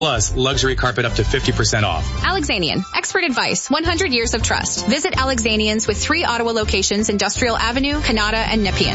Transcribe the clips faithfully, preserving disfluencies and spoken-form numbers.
Plus, luxury carpet up to fifty percent off. Alexanian. Expert advice. one hundred years of trust. Visit Alexanians with three Ottawa locations: Industrial Avenue, Kanata, and Nepean.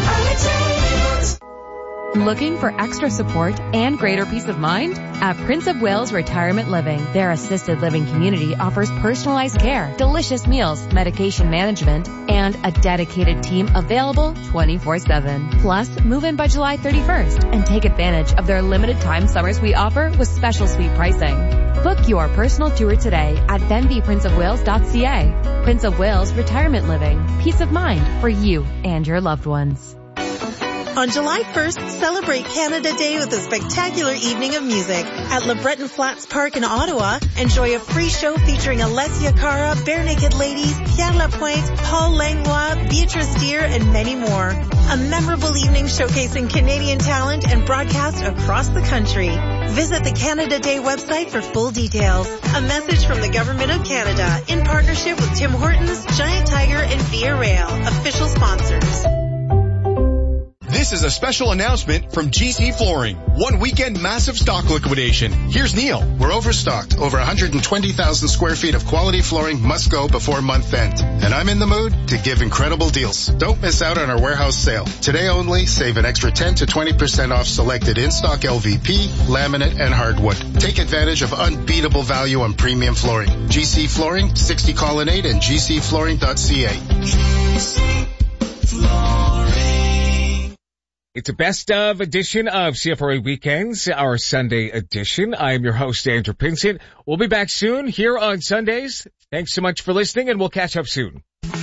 Looking for extra support and greater peace of mind? At Prince of Wales Retirement Living, their assisted living community offers personalized care, delicious meals, medication management, and a dedicated team available twenty-four seven. Plus, move in by July thirty-first and take advantage of their limited time summer suite offer with special suite pricing. Book your personal tour today at benvie prince of wales dot c a. Prince of Wales Retirement Living. Peace of mind for you and your loved ones. On July first, celebrate Canada Day with a spectacular evening of music. At Le Breton Flats Park in Ottawa, enjoy a free show featuring Alessia Cara, Bare Naked Ladies, Pierre Lapointe, Paul Langlois, Beatrice Deer, and many more. A memorable evening showcasing Canadian talent and broadcast across the country. Visit the Canada Day website for full details. A message from the Government of Canada in partnership with Tim Hortons, Giant Tiger, and Via Rail, official sponsors. This is a special announcement from G C Flooring. One weekend massive stock liquidation. Here's Neil. We're overstocked. Over one hundred twenty thousand square feet of quality flooring must go before month end. And I'm in the mood to give incredible deals. Don't miss out on our warehouse sale. Today only, save an extra ten to twenty percent off selected in-stock L V P, laminate, and hardwood. Take advantage of unbeatable value on premium flooring. G C Flooring, sixty Colonnade, and g c flooring dot c a. G C Flooring. It's a best of edition of C F R A Weekends, our Sunday edition. I am your host, Andrew Pinsent. We'll be back soon here on Sundays. Thanks so much for listening, and we'll catch up soon.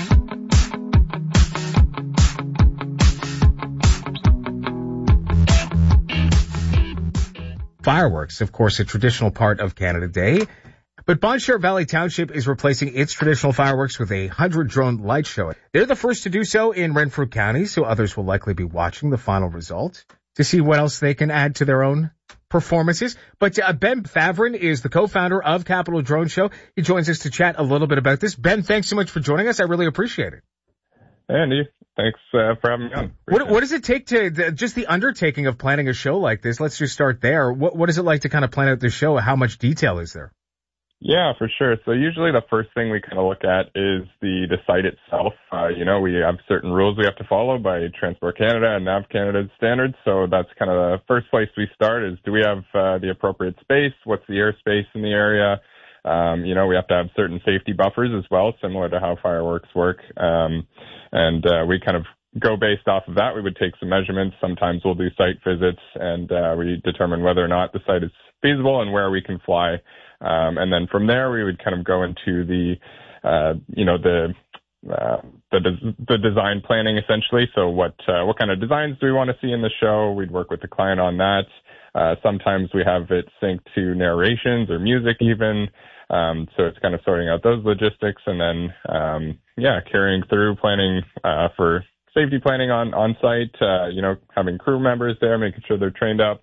Fireworks, of course, a traditional part of Canada Day. But Bon Cher Valley Township is replacing its traditional fireworks with a hundred-drone light show. They're the first to do so in Renfrew County, so others will likely be watching the final result to see what else they can add to their own performances. But uh, Ben Favren is the co-founder of Capital Drone Show. He joins us to chat a little bit about this. Ben, thanks so much for joining us. I really appreciate it. Hey, Andy. Thanks uh, for having me on. What, what does it take to, the, just the undertaking of planning a show like this? Let's just start there. What, what is it like to kind of plan out the show? How much detail is there? Yeah, for sure. So usually the first thing we kind of look at is the, the site itself. Uh, you know, we have certain rules we have to follow by Transport Canada and Nav Canada standards. So that's kind of the first place we start is, do we have uh, the appropriate space? What's the airspace in the area? Um, you know, we have to have certain safety buffers as well, similar to how fireworks work. Um, and uh, we kind of go based off of that. We would take some measurements. Sometimes we'll do site visits, and uh, we determine whether or not the site is feasible and where we can fly. Um, and then from there, we would kind of go into the, uh, you know, the, uh, the, des- the design planning essentially. So what, uh, what kind of designs do we want to see in the show? We'd work with the client on that. Uh, sometimes we have it synced to narrations or music even. Um, so it's kind of sorting out those logistics and then, um, yeah, carrying through planning, uh, for safety planning on, on site, uh, you know, having crew members there, making sure they're trained up.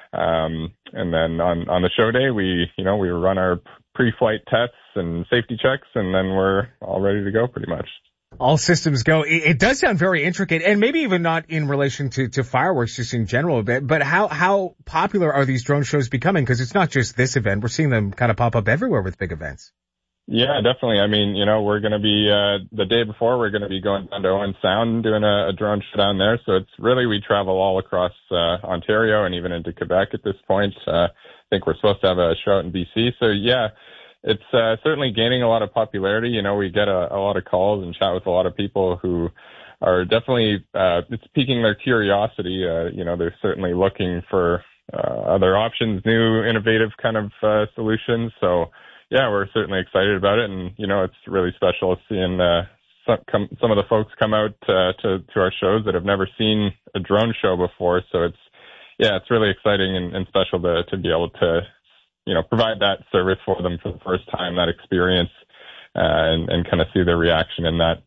Um, and then on, on the show day, we, you know, we run our pre-flight tests and safety checks, and then we're all ready to go pretty much. All systems go. It, it does sound very intricate, and maybe even not in relation to, to fireworks, just in general. But, but how, how popular are these drone shows becoming? Because it's not just this event. We're seeing them kind of pop up everywhere with big events. Yeah, definitely. I mean, you know, we're going to be, uh, the day before, we're going to be going down to Owen Sound and doing a, a drone show down there. So it's really, we travel all across, uh, Ontario and even into Quebec at this point. Uh, I think we're supposed to have a show out in B C. So yeah, it's, uh, certainly gaining a lot of popularity. You know, we get a, a lot of calls and chat with a lot of people who are definitely, uh, it's piquing their curiosity. Uh, you know, they're certainly looking for, uh, other options, new, innovative kind of, uh, solutions. So, yeah, we're certainly excited about it, and you know, it's really special seeing uh, some, come, some of the folks come out uh, to to our shows that have never seen a drone show before. So it's yeah, it's really exciting and, and special to to be able to you know provide that service for them for the first time, that experience, uh, and and kind of see their reaction in that.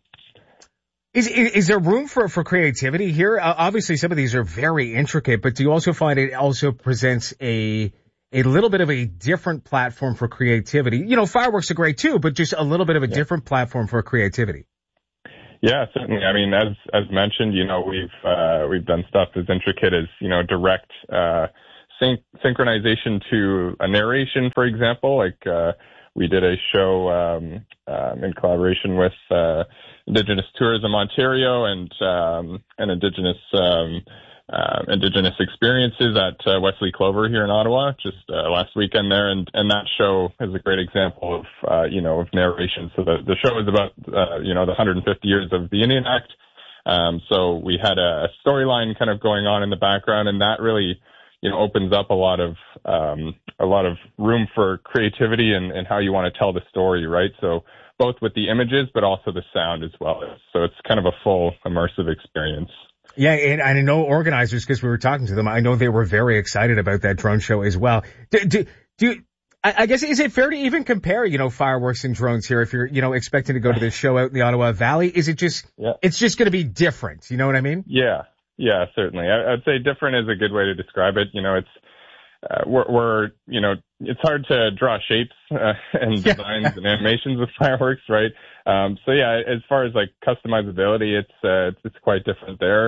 Is, is is there room for for creativity here? Uh, obviously, some of these are very intricate, but do you also find it also presents a a little bit of a different platform for creativity? You know, fireworks are great too, but just a little bit of a yeah. different platform for creativity. Yeah, certainly. I mean, as as mentioned, you know, we've uh, we've done stuff as intricate as you know direct uh, synch- synchronization to a narration, for example. Like uh, we did a show um, um, in collaboration with uh, Indigenous Tourism Ontario and um, and Indigenous um, uh, Indigenous Experiences at uh, Wesley Clover here in Ottawa, just uh, last weekend there, and, and that show is a great example of uh, you know of narration. So the the show is about uh, you know the one hundred fifty years of the Indian Act. Um, so we had a, a storyline kind of going on in the background, and that really, you know, opens up a lot of, um, a lot of room for creativity and, and how you want to tell the story, right? So both with the images, but also the sound as well. So it's kind of a full immersive experience. Yeah, and I know organizers, because we were talking to them, I know they were very excited about that drone show as well. Do, do, do I guess, is it fair to even compare, you know, fireworks and drones here if you're, you know, expecting to go to this show out in the Ottawa Valley? Is it just, yeah. it's just going to be different? You know what I mean? Yeah. Yeah, certainly. I, I'd say different is a good way to describe it. You know, it's, uh, we're, we're, you know, it's hard to draw shapes uh, and designs yeah. and animations with fireworks, right? Um, so yeah, as far as like customizability, it's, uh, it's, it's quite different there.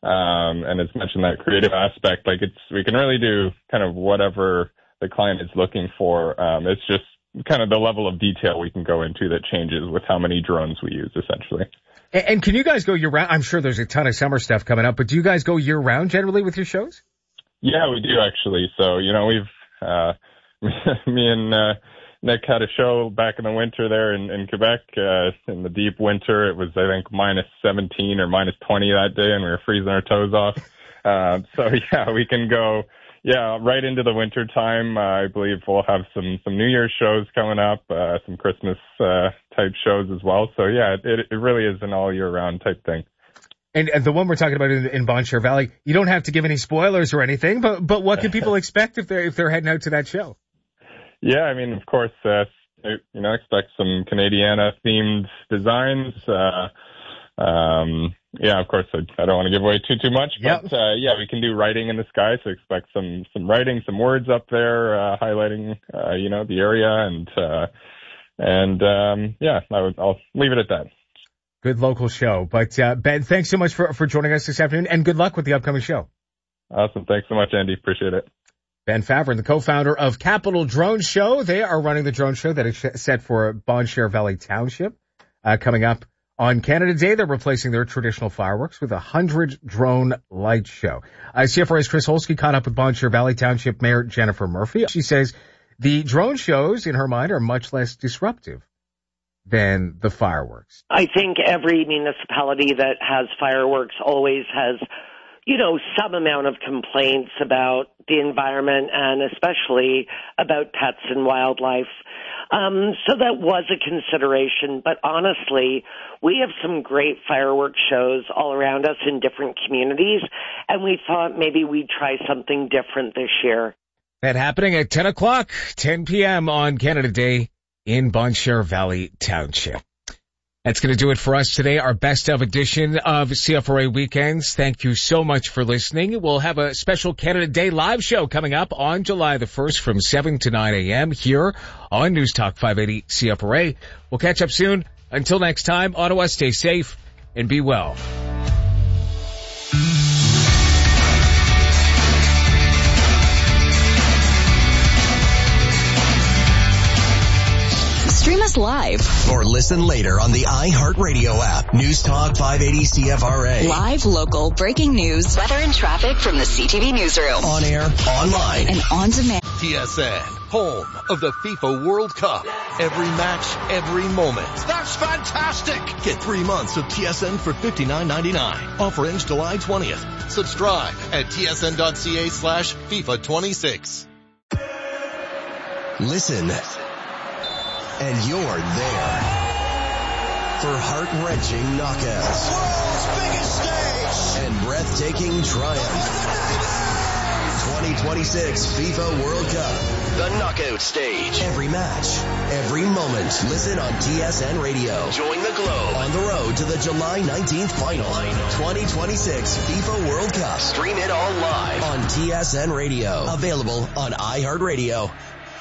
Um, and as mentioned, that creative aspect, like it's, we can really do kind of whatever the client is looking for. Um, it's just kind of the level of detail we can go into that changes with how many drones we use, essentially. And, and can you guys go year round? I'm sure there's a ton of summer stuff coming up, but do you guys go year round generally with your shows? Yeah, we do actually. So, you know, we've, uh, me and, uh, Nick had a show back in the winter there in, in Quebec, uh, in the deep winter. It was, I think, minus seventeen or minus twenty that day, and we were freezing our toes off. Uh, so yeah, we can go, Yeah, right into the winter time. Uh, I believe we'll have some, some New Year's shows coming up, uh, some Christmas, uh, type shows as well. So yeah, it, it really is an all year round type thing. And, and the one we're talking about in, in Bon Cher Valley, you don't have to give any spoilers or anything, but, but what can people expect if they're, if they're heading out to that show? Yeah, I mean, of course, uh, you know, expect some Canadiana themed designs, uh, um, yeah, of course, I, I don't want to give away too, too much, but, yep. uh, yeah, we can do writing in the sky. So expect some, some writing, some words up there, uh, highlighting, uh, you know, the area and, uh, and, um, yeah, I would, I'll leave it at that. Good local show. But, uh, Ben, thanks so much for, for joining us this afternoon, and good luck with the upcoming show. Awesome. Thanks so much, Andy. Appreciate it. Ben Favren, the co-founder of Capital Drone Show. They are running the drone show that is set for Bon Cher Valley Township, uh, coming up on Canada Day. They're replacing their traditional fireworks with a hundred drone light show. Uh, C F R A's Chris Holsky caught up with Bon Cher Valley Township Mayor Jennifer Murphy. She says the drone shows, in her mind, are much less disruptive than the fireworks. I think every municipality that has fireworks always has, you know, some amount of complaints about the environment and especially about pets and wildlife. Um, so that was a consideration. But honestly, we have some great fireworks shows all around us in different communities, and we thought maybe we'd try something different this year. That happening at ten o'clock, ten p.m. on Canada Day in Bon Cher Valley Township. That's going to do it for us today, our best of edition of C F R A Weekends. Thank you so much for listening. We'll have a special Canada Day live show coming up on July the first from seven to nine a.m. here on News Talk five eighty C F R A. We'll catch up soon. Until next time, Ottawa, stay safe and be well. Stream us live or listen later on the iHeartRadio app. News Talk five eighty C F R A. Live, local, breaking news, weather and traffic from the C T V newsroom. On air, online, and on demand. T S N, home of the FIFA World Cup. Every match, every moment. That's fantastic. Get three months of T S N for fifty-nine ninety-nine. Offer ends July twentieth. Subscribe at tsn.ca slash FIFA 26. Listen. And you're there for heart-wrenching knockouts, world's biggest stage, and breathtaking triumph. twenty twenty-six FIFA World Cup, the knockout stage. Every match, every moment. Listen on T S N Radio. Join the globe on the road to the July nineteenth final. twenty twenty-six FIFA World Cup. Stream it all live on T S N Radio. Available on iHeartRadio.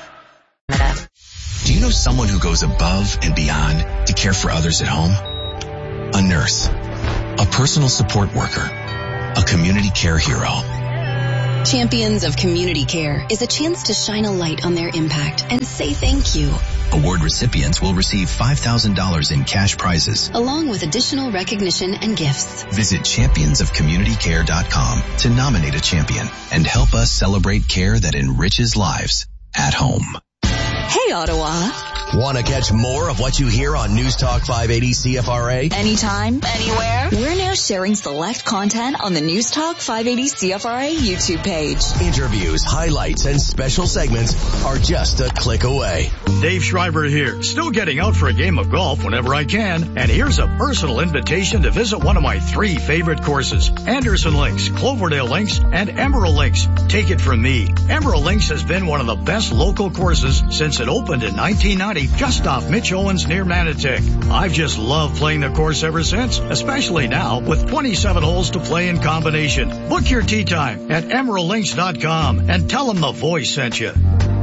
Do you know someone who goes above and beyond to care for others at home? A nurse, a personal support worker, a community care hero. Champions of Community Care is a chance to shine a light on their impact and say thank you. Award recipients will receive five thousand dollars in cash prizes, along with additional recognition and gifts. Visit champions of community care dot com to nominate a champion and help us celebrate care that enriches lives at home. Hey, Ottawa. Want to catch more of what you hear on News Talk five eighty C F R A? Anytime, anywhere. We're now sharing select content on the News Talk five eighty C F R A YouTube page. Interviews, highlights, and special segments are just a click away. Dave Schreiber here. Still getting out for a game of golf whenever I can. And here's a personal invitation to visit one of my three favorite courses. Anderson Links, Cloverdale Links, and Emerald Links. Take it from me. Emerald Links has been one of the best local courses since it opened in nineteen ninety. Just off Mitch Owens near Manotick. I've just loved playing the course ever since, especially now with twenty-seven holes to play in combination. Book your tee time at emerald links dot com and tell them the voice sent you.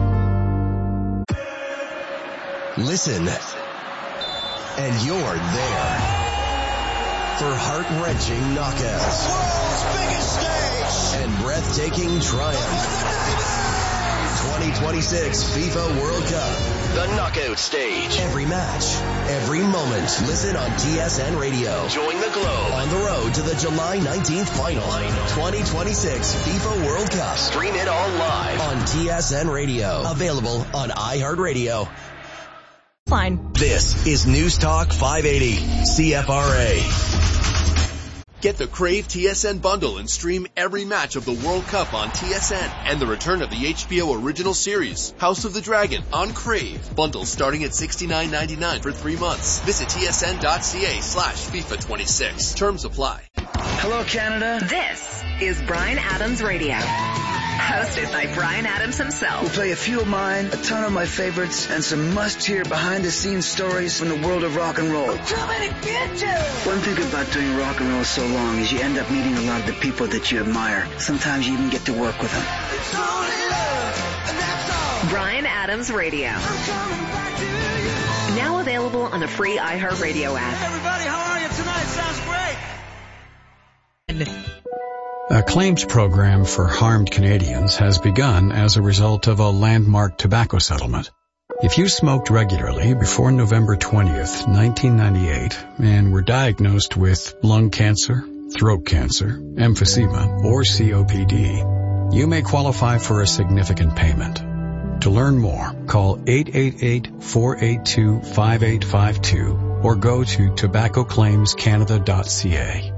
Listen, and you're there for heart-wrenching knockouts, world's biggest stage, and breathtaking triumph. twenty twenty-six FIFA World Cup, the knockout stage. Every match, every moment. Listen on T S N Radio. Join the Globe on the road to the July nineteenth final. twenty twenty-six FIFA World Cup. Stream it all live on T S N Radio. Available on iHeartRadio. Fine. This is News Talk five eighty C F R A. Get the Crave T S N bundle and stream every match of the World Cup on T S N and the return of the H B O original series, House of the Dragon, on Crave. Bundles starting at sixty-nine ninety-nine for three months. Visit tsn.ca slash FIFA twenty-six. Terms apply. Hello, Canada. This is Bryan Adams Radio. Hosted by Bryan Adams himself. We'll play a few of mine, a ton of my favorites, and some must-hear behind-the-scenes stories from the world of rock and roll. I'm coming to get you! One thing about doing rock and roll so long is you end up meeting a lot of the people that you admire. Sometimes you even get to work with them. It's only love, and that's all. Bryan Adams Radio. I'm coming back to you. Now available on the free iHeartRadio app. Hey everybody, how are you tonight? Sounds great. A claims program for harmed Canadians has begun as a result of a landmark tobacco settlement. If you smoked regularly before November twentieth, nineteen ninety-eight, and were diagnosed with lung cancer, throat cancer, emphysema, or C O P D, you may qualify for a significant payment. To learn more, call eight eight eight, four eight two, five eight five two or go to tobacco claims canada dot c a.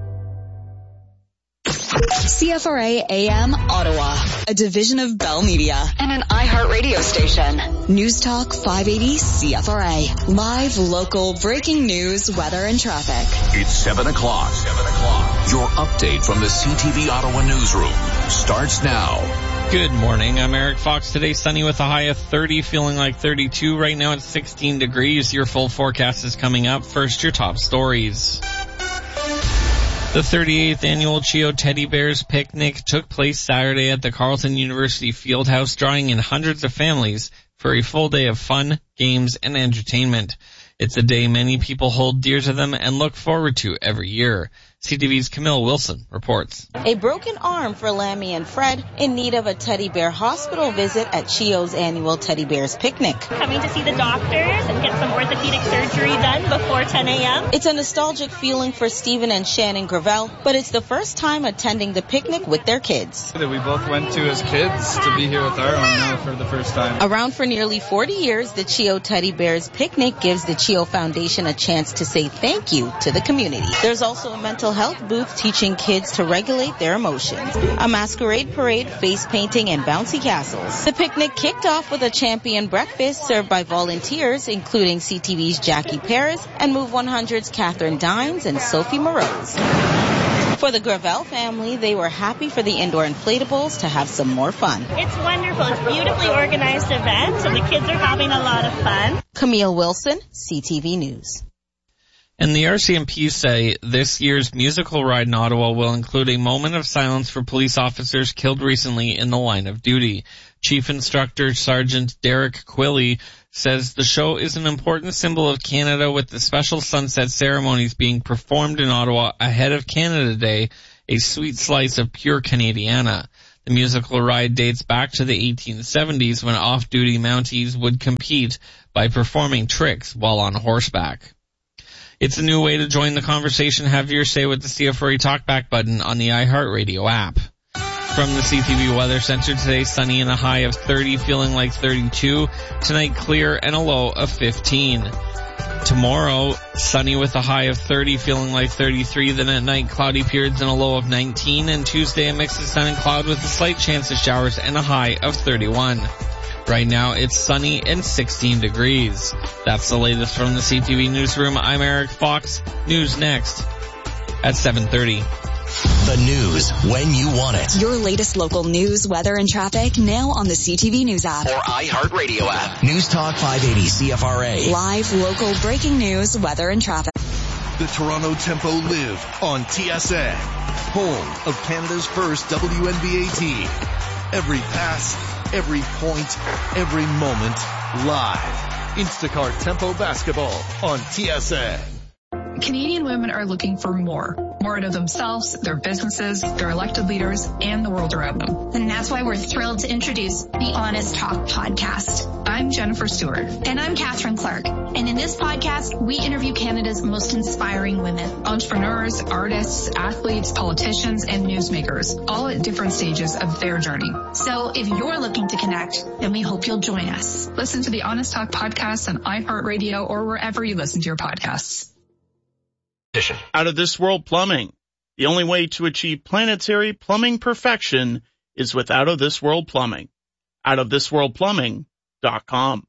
C F R A A M Ottawa, a division of Bell Media and an iHeartRadio station. News Talk five eighty C F R A. Live, local, breaking news, weather, and traffic. It's seven o'clock. seven o'clock. Your update from the C T V Ottawa newsroom starts now. Good morning. I'm Eric Fox. Today sunny with a high of thirty, feeling like thirty-two. Right now it's sixteen degrees. Your full forecast is coming up. First, your top stories. The thirty-eighth annual CHEO Teddy Bears Picnic took place Saturday at the Carleton University Fieldhouse, drawing in hundreds of families for a full day of fun, games, and entertainment. It's a day many people hold dear to them and look forward to every year. C T V's Camille Wilson reports. A broken arm for Lammy and Fred in need of a teddy bear hospital visit at CHEO's annual Teddy Bears Picnic. Coming to see the doctors and get some orthopedic surgery done before ten a.m. It's a nostalgic feeling for Stephen and Shannon Gravel, but it's the first time attending the picnic with their kids. That we both went to as kids to be here with our own now for the first time. Around for nearly forty years, the CHEO Teddy Bears Picnic gives the CHEO Foundation a chance to say thank you to the community. There's also a mental health booth teaching kids to regulate their emotions, a masquerade parade, face painting, and bouncy castles. The picnic kicked off with a champion breakfast served by volunteers, including C T V's Jackie Paris and Move one hundred's Catherine Dines and Sophie Morose. For the Gravel family, they were happy for the indoor inflatables to have some more fun. It's wonderful. It's a beautifully organized event, and the kids are having a lot of fun. Camille Wilson, C T V News. And the R C M P say this year's musical ride in Ottawa will include a moment of silence for police officers killed recently in the line of duty. Chief Instructor Sergeant Derek Quilley says the show is an important symbol of Canada, with the special sunset ceremonies being performed in Ottawa ahead of Canada Day, a sweet slice of pure Canadiana. The musical ride dates back to the eighteen seventies when off-duty Mounties would compete by performing tricks while on horseback. It's a new way to join the conversation. Have your say with the C F R A Talkback button on the iHeartRadio app. From the C T V Weather Center today, sunny and a high of thirty, feeling like thirty-two. Tonight, clear and a low of fifteen. Tomorrow, sunny with a high of thirty, feeling like thirty-three. Then at night, cloudy periods and a low of nineteen. And Tuesday, a mix of sun and cloud with a slight chance of showers and a high of thirty-one. Right now, it's sunny and sixteen degrees. That's the latest from the C T V Newsroom. I'm Eric Fox. News next at seven thirty. The news when you want it. Your latest local news, weather, and traffic now on the C T V News app. Or iHeartRadio app. News Talk five eighty C F R A. Live, local, breaking news, weather, and traffic. The Toronto Tempo live on T S N. Home of Canada's first W N B A team. Every pass, every point, every moment, live. Instacart Tempo Basketball on T S N. Canadian women are looking for more. More out of themselves, their businesses, their elected leaders, and the world around them. And that's why we're thrilled to introduce the Honest Talk podcast. I'm Jennifer Stewart. And I'm Catherine Clark. And in this podcast, we interview Canada's most inspiring women. Entrepreneurs, artists, athletes, politicians, and newsmakers, all at different stages of their journey. So if you're looking to connect, then we hope you'll join us. Listen to the Honest Talk podcast on iHeartRadio or wherever you listen to your podcasts. Out of This World Plumbing. The only way to achieve planetary plumbing perfection is with Out of This World Plumbing. out of this world plumbing dot com.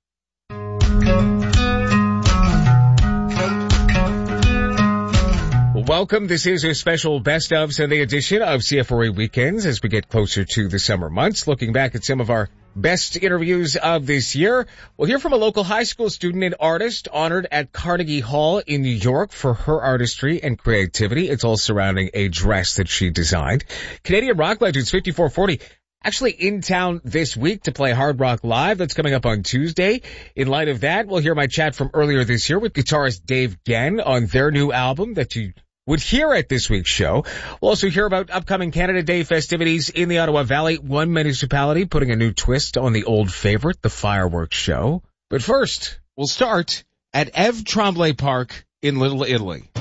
Welcome. This is a special Best of Sunday edition of C F R A Weekends as we get closer to the summer months. Looking back at some of our best interviews of this year. We'll hear from a local high school student and artist honored at Carnegie Hall in New York for her artistry and creativity. It's all surrounding a dress that she designed. Canadian rock legends fifty-four forty actually in town this week to play Hard Rock Live. That's coming up on Tuesday. In light of that, we'll hear my chat from earlier this year with guitarist Dave Genn on their new album that you would hear at this week's show. We'll also hear about upcoming Canada Day festivities in the Ottawa Valley, one municipality putting a new twist on the old favorite, the fireworks show. But first, we'll start at Eve Tremblay Park in Little Italy.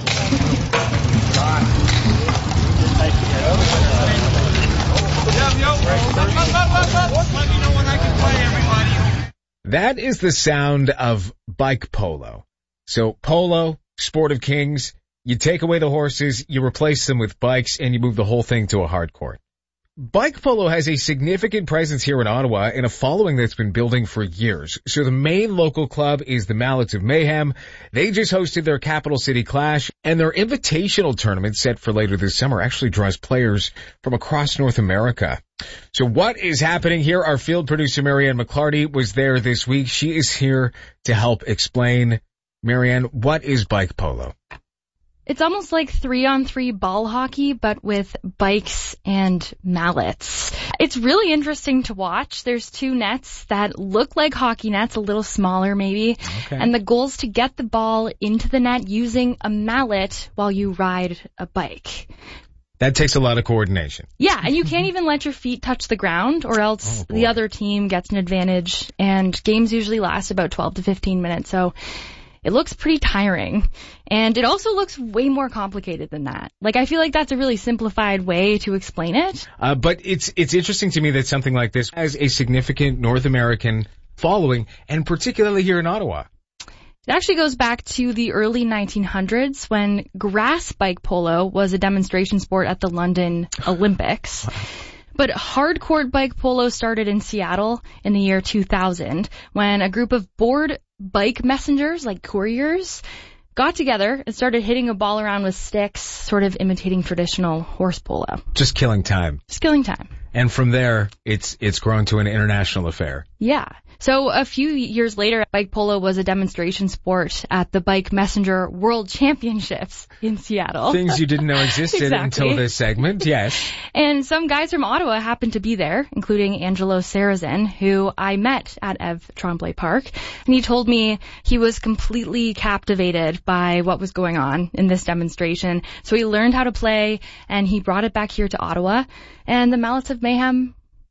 That is the sound of bike polo. So polo, sport of kings. You take away the horses, you replace them with bikes, and you move the whole thing to a hard court. Bike polo has a significant presence here in Ottawa and a following that's been building for years. So the main local club is the Mallets of Mayhem. They just hosted their Capital City Clash, and their invitational tournament set for later this summer actually draws players from across North America. So what is happening here? Our field producer Marianne McClarty was there this week. She is here to help explain. Marianne, what is bike polo? It's almost like three-on-three ball hockey, but with bikes and mallets. It's really interesting to watch. There's two nets that look like hockey nets, a little smaller maybe. Okay. And the goal is to get the ball into the net using a mallet while you ride a bike. That takes a lot of coordination. Yeah, and you can't even let your feet touch the ground or else oh, the other team gets an advantage. And games usually last about twelve to fifteen minutes, so it looks pretty tiring, and it also looks way more complicated than that. Like, I feel like that's a really simplified way to explain it. Uh, but it's it's interesting to me that something like this has a significant North American following, and particularly here in Ottawa. It actually goes back to the early nineteen hundreds when grass bike polo was a demonstration sport at the London Olympics. But hardcourt bike polo started in Seattle in the year two thousand when a group of bored bike messengers, like couriers, got together and started hitting a ball around with sticks, sort of imitating traditional horse polo. Just killing time. Just killing time. And from there, it's it's grown to an international affair. Yeah. So a few years later, bike polo was a demonstration sport at the Bike Messenger World Championships in Seattle. Things you didn't know existed exactly. until this segment, yes. And some guys from Ottawa happened to be there, including Angelo Sarrazin, who I met at Eve Tremblay Park. And he told me he was completely captivated by what was going on in this demonstration. So he learned how to play, and he brought it back here to Ottawa. And the Mallets of Mayhem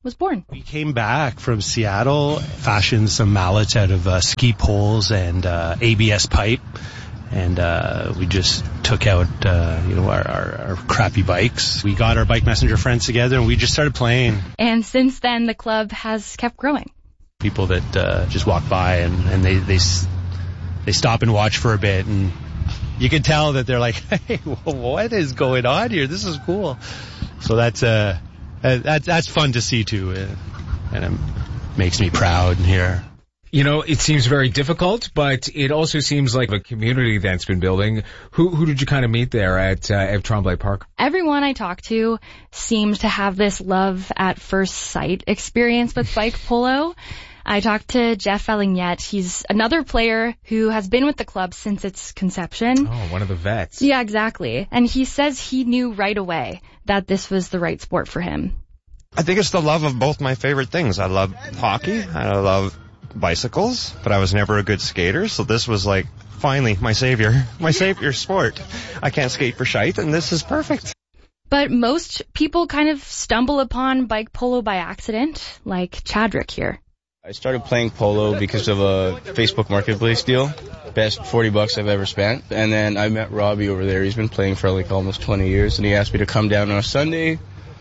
was born. We came back from Seattle, fashioned some mallets out of uh, ski poles and uh, A B S pipe, and uh, we just took out uh, you know our, our, our crappy bikes. We got our Bike Messenger friends together, and we just started playing. And since then, the club has kept growing. People that uh, just walk by, and, and they, they, they stop and watch for a bit, and you can tell that they're like, hey, what is going on here? This is cool. So that's uh, that, that's fun to see, too, and it makes me proud here. You know, it seems very difficult, but it also seems like a community that's been building. Who who did you kind of meet there at uh, Eve Tremblay Park? Everyone I talked to seemed to have this love at first sight experience with bike polo. I talked to Jeff Valignette. He's another player who has been with the club since its conception. Oh, one of the vets. Yeah, exactly. And he says he knew right away that this was the right sport for him. I think it's the love of both my favorite things. I love hockey, and I love bicycles, but I was never a good skater, so this was like, finally, my savior, my savior sport. I can't skate for shite, and this is perfect. But most people kind of stumble upon bike polo by accident, like Chadrick here. I started playing polo because of a Facebook Marketplace deal. Best forty bucks I've ever spent. And then I met Robbie over there. He's been playing for like almost twenty years, and he asked me to come down on a Sunday.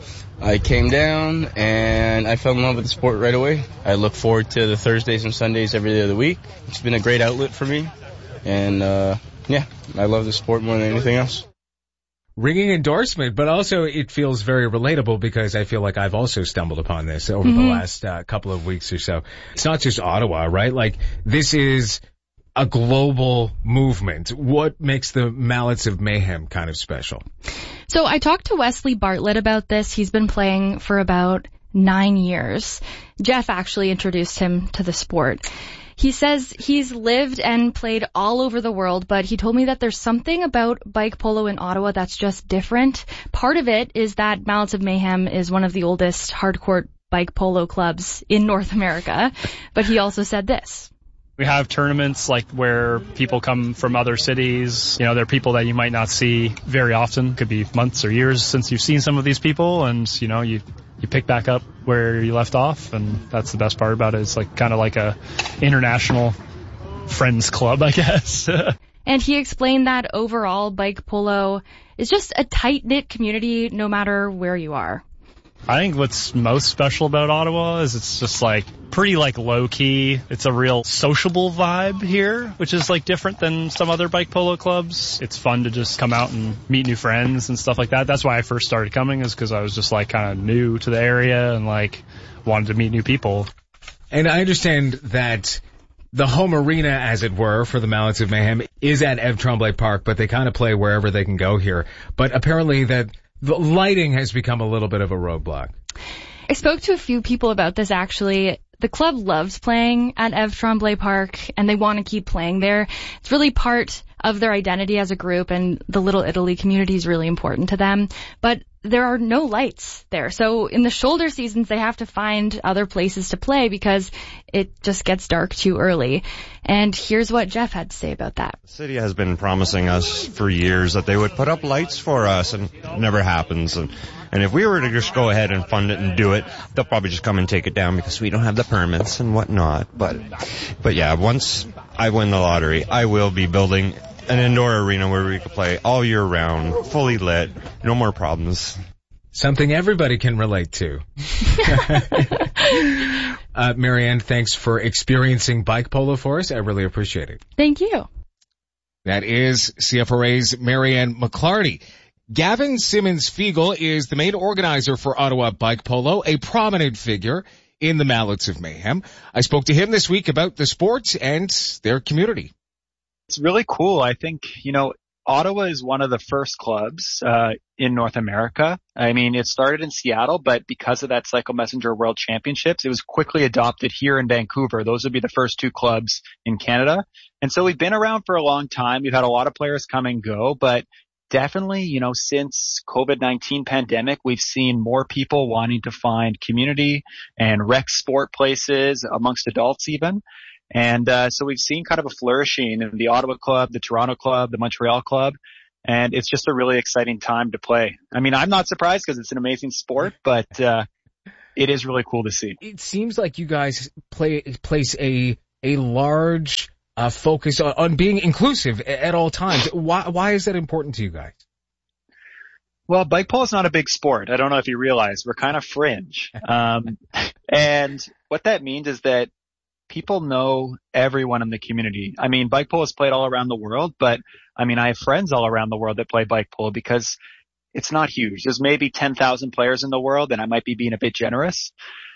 I came down, and I fell in love with the sport right away. I look forward to the Thursdays and Sundays every day of the week. It's been a great outlet for me. And, uh, yeah, I love the sport more than anything else. Ringing endorsement, but also it feels very relatable because I feel like I've also stumbled upon this over mm-hmm. the last uh, couple of weeks or so. It's not just Ottawa, right? Like, this is a global movement. What makes the Mallets of Mayhem kind of special? So I talked to Wesley Bartlett about this. He's been playing for about nine years. Jeff actually introduced him to the sport. He says he's lived and played all over the world, but he told me that there's something about bike polo in Ottawa that's just different. Part of it is that Mallets of Mayhem is one of the oldest hardcourt bike polo clubs in North America. But he also said this. We have tournaments like where people come from other cities. You know, they're people that you might not see very often. Could be months or years since you've seen some of these people, and, you know, you you pick back up where you left off, and that's the best part about it. It's like kind of like a international friends club, I guess. And he explained that overall bike polo is just a tight-knit community no matter where you are. I think what's most special about Ottawa is it's just like pretty like low key. It's a real sociable vibe here, which is like different than some other bike polo clubs. It's fun to just come out and meet new friends and stuff like that. That's why I first started coming, is because I was just like kind of new to the area and like wanted to meet new people. And I understand that the home arena, as it were, for the Mallets of Mayhem is at Eve Tremblay Park, but they kind of play wherever they can go here. But apparently that the lighting has become a little bit of a roadblock. I spoke to a few people about this, actually. The club loves playing at Eve Tremblay Park, and they want to keep playing there. It's really part of their identity as a group, and the Little Italy community is really important to them. But there are no lights there. So in the shoulder seasons, they have to find other places to play because it just gets dark too early. And here's what Jeff had to say about that. The city has been promising us for years that they would put up lights for us, and it never happens. And, and if we were to just go ahead and fund it and do it, they'll probably just come and take it down because we don't have the permits and whatnot. But, but yeah, once I win the lottery, I will be building an indoor arena where we can play all year round, fully lit, no more problems. Something everybody can relate to. uh, Marianne, thanks for experiencing bike polo for us. I really appreciate it. Thank you. That is C F R A's Marianne McClarty. Gavin Simmons-Fiegel is the main organizer for Ottawa Bike Polo, a prominent figure in the Mallets of Mayhem. I spoke to him this week about the sport and their community. It's really cool. I think, you know, Ottawa is one of the first clubs uh in North America. I mean, it started in Seattle, but because of that Cycle Messenger World Championships, it was quickly adopted here in Vancouver. Those would be the first two clubs in Canada. And so we've been around for a long time. We've had a lot of players come and go, but definitely, you know, since COVID nineteen pandemic, we've seen more people wanting to find community and rec sport places amongst adults even. And uh so we've seen kind of a flourishing in the Ottawa club, the Toronto club, the Montreal club, and it's just a really exciting time to play. I mean, I'm not surprised because it's an amazing sport, but uh it is really cool to see. It seems like you guys play place a a large uh, focus on, on being inclusive at all times. Why why is that important to you guys? Well, bike polo is not a big sport. I don't know if you realize we're kind of fringe. Um, and what that means is that people know everyone in the community. I mean, bike polo is played all around the world, but I mean, I have friends all around the world that play bike polo because it's not huge. There's maybe ten thousand players in the world, and I might be being a bit generous.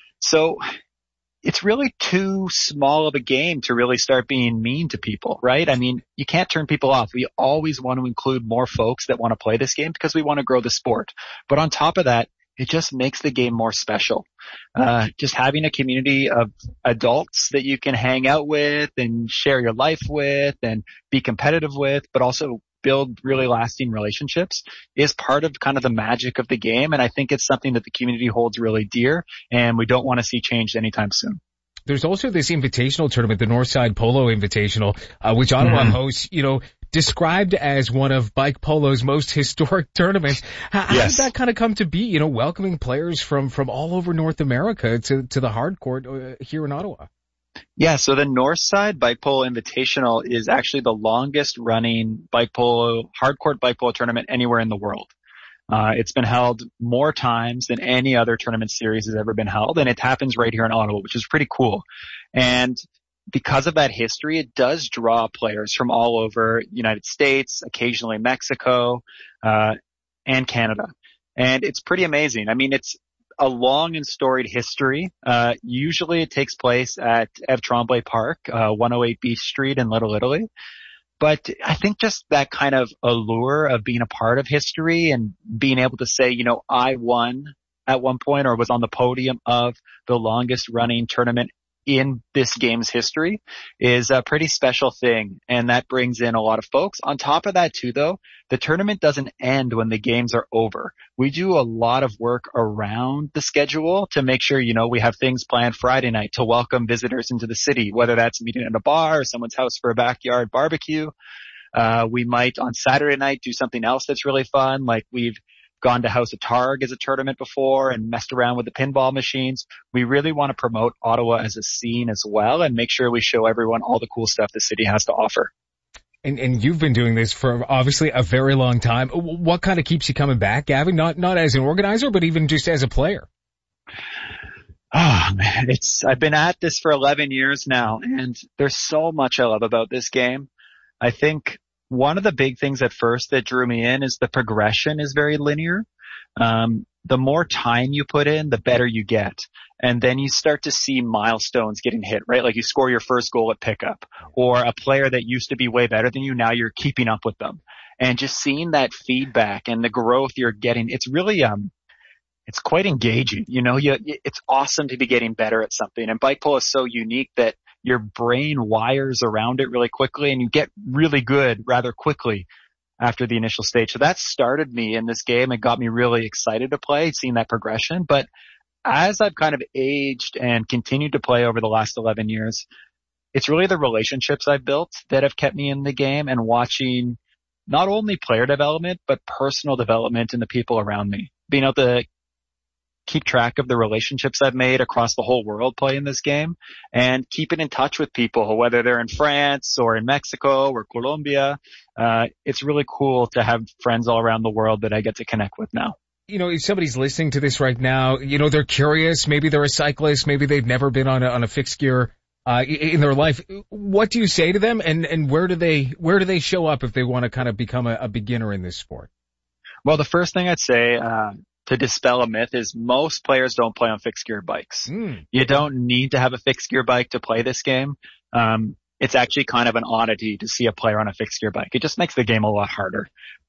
So it's really too small of a game to really start being mean to people, right? I mean, you can't turn people off. We always want to include more folks that want to play this game because we want to grow the sport. But on top of that, it just makes the game more special. Uh, just having a community of adults that you can hang out with and share your life with and be competitive with, but also build really lasting relationships is part of kind of the magic of the game. And I think it's something that the community holds really dear, and we don't want to see changed anytime soon. There's also this invitational tournament, the Northside Polo Invitational, uh, which Ottawa mm-hmm. hosts, you know, described as one of bike polo's most historic tournaments. How, how yes. did that kind of come to be, you know, welcoming players from, from all over North America to, to the hard court uh, here in Ottawa? Yeah, so the Northside Bike Polo Invitational is actually the longest running bike polo, hardcourt bike polo tournament anywhere in the world. Uh, it's been held more times than any other tournament series has ever been held, and it happens right here in Ottawa, which is pretty cool. And because of that history, it does draw players from all over the United States, occasionally Mexico, uh, and Canada. And it's pretty amazing. I mean, it's a long and storied history. Uh, usually it takes place at Eve Tremblay Park, uh, one oh eight Beach Street in Little Italy. But I think just that kind of allure of being a part of history and being able to say, you know, I won at one point or was on the podium of the longest running tournament in this game's history is a pretty special thing. And that brings in a lot of folks. On top of that too, though, the tournament doesn't end when the games are over. We do a lot of work around the schedule to make sure, you know, we have things planned Friday night to welcome visitors into the city, whether that's meeting at a bar or someone's house for a backyard barbecue. Uh, we might on Saturday night do something else that's really fun. Like we've gone to House of Targ as a tournament before and messed around with the pinball machines. We really want to promote Ottawa as a scene as well and make sure we show everyone all the cool stuff the city has to offer. And, and you've been doing this for obviously a very long time. What kind of keeps you coming back, Gavin? Not, not as an organizer, but even just as a player. Oh man, it's, I've been at this for eleven years now, and there's so much I love about this game. I think one of the big things at first that drew me in is the progression is very linear. Um, the more time you put in, the better you get. And then you start to see milestones getting hit, right? Like you score your first goal at pickup, or a player that used to be way better than you, now you're keeping up with them. And just seeing that feedback and the growth you're getting, it's really, um, it's quite engaging. You know, you, it's awesome to be getting better at something. And bike polo is so unique that your brain wires around it really quickly and you get really good rather quickly after the initial stage. So that started me in this game and got me really excited to play, seeing that progression. But as I've kind of aged and continued to play over the last eleven years, it's really the relationships I've built that have kept me in the game and watching not only player development, but personal development in the people around me. Being able to keep track of the relationships I've made across the whole world playing this game and keeping in touch with people, whether they're in France or in Mexico or Colombia. Uh, it's really cool to have friends all around the world that I get to connect with now. You know, if somebody's listening to this right now, you know, they're curious, maybe they're a cyclist, maybe they've never been on a, on a fixed gear, uh, in their life. What do you say to them, and, and where do they, where do they show up if they want to kind of become a, a beginner in this sport? Well, the first thing I'd say, uh, to dispel a myth is most players don't play on fixed gear bikes. Mm. You don't need to have a fixed gear bike to play this game. Um, it's actually kind of an oddity to see a player on a fixed gear bike. It just makes the game a lot harder.